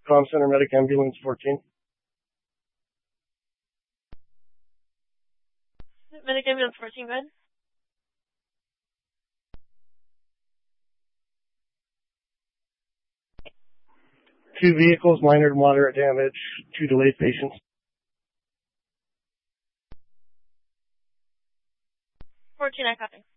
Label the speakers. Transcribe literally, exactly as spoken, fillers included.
Speaker 1: Comm Center Medic Ambulance fourteen.
Speaker 2: Medic Ambulance fourteen, go ahead.
Speaker 1: Two vehicles, minor to moderate damage, two delayed patients.
Speaker 2: fourteen, I copy.